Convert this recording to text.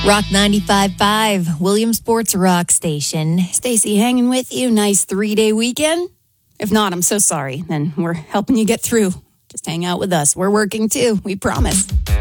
Rock 95.5, Williamsport's rock station. Stacy hanging with you. Nice 3-day weekend? If not, I'm so sorry. Then we're helping you get through. Just hang out with us. We're working too. We promise.